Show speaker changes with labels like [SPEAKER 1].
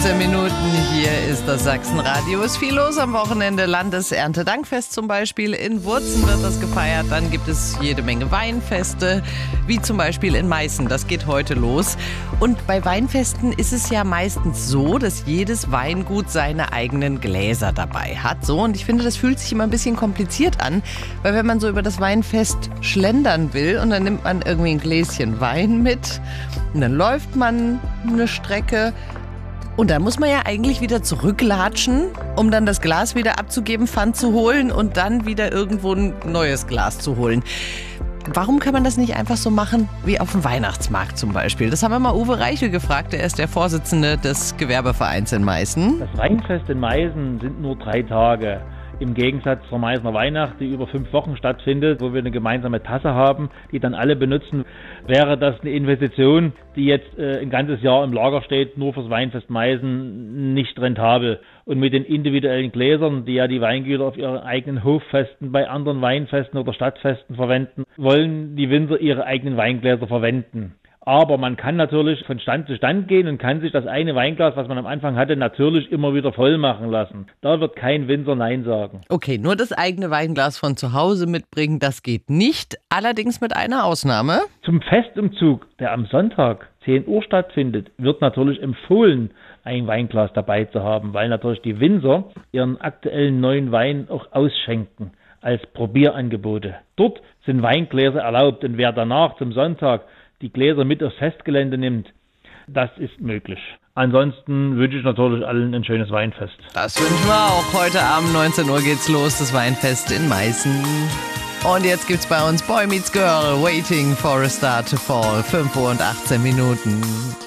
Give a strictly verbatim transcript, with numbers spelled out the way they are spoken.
[SPEAKER 1] achtzehn Minuten. Hier ist das Sachsenradio. Ist viel los am Wochenende. Landeserntedankfest zum Beispiel. In Wurzen wird das gefeiert. Dann gibt es jede Menge Weinfeste, wie zum Beispiel in Meißen. Das geht heute los. Und bei Weinfesten ist es ja meistens so, dass jedes Weingut seine eigenen Gläser dabei hat. So, und ich finde, das fühlt sich immer ein bisschen kompliziert an, weil wenn man so über das Weinfest schlendern will und dann nimmt man irgendwie ein Gläschen Wein mit und dann läuft man eine Strecke und dann muss man ja eigentlich wieder zurücklatschen, um dann das Glas wieder abzugeben, Pfand zu holen und dann wieder irgendwo ein neues Glas zu holen. Warum kann man das nicht einfach so machen wie auf dem Weihnachtsmarkt zum Beispiel? Das haben wir mal Uwe Reichel gefragt, er ist der Vorsitzende des Gewerbevereins in Meißen.
[SPEAKER 2] Das Weinfest in Meißen sind nur drei Tage. Im Gegensatz zur Meißner Weihnacht, die über fünf Wochen stattfindet, wo wir eine gemeinsame Tasse haben, die dann alle benutzen, wäre das eine Investition, die jetzt äh, ein ganzes Jahr im Lager steht, nur fürs Weinfest Meißen, nicht rentabel. Und mit den individuellen Gläsern, die ja die Weingüter auf ihren eigenen Hoffesten, bei anderen Weinfesten oder Stadtfesten verwenden, wollen die Winzer ihre eigenen Weingläser verwenden. Aber man kann natürlich von Stand zu Stand gehen und kann sich das eine Weinglas, was man am Anfang hatte, natürlich immer wieder voll machen lassen. Da wird kein Winzer Nein sagen.
[SPEAKER 1] Okay, nur das eigene Weinglas von zu Hause mitbringen, das geht nicht. Allerdings mit einer Ausnahme.
[SPEAKER 2] Zum Festumzug, der am Sonntag zehn Uhr stattfindet, wird natürlich empfohlen, ein Weinglas dabei zu haben, weil natürlich die Winzer ihren aktuellen neuen Wein auch ausschenken als Probierangebote. Dort sind Weingläser erlaubt und wer danach zum Sonntag die Gläser mit aufs Festgelände nimmt, das ist möglich. Ansonsten wünsche ich natürlich allen ein schönes Weinfest.
[SPEAKER 1] Das wünschen wir auch. Heute Abend neunzehn Uhr geht's los, das Weinfest in Meißen. Und jetzt gibt's bei uns Boy Meets Girl, Waiting for a Star to Fall, fünf Uhr und achtzehn Minuten.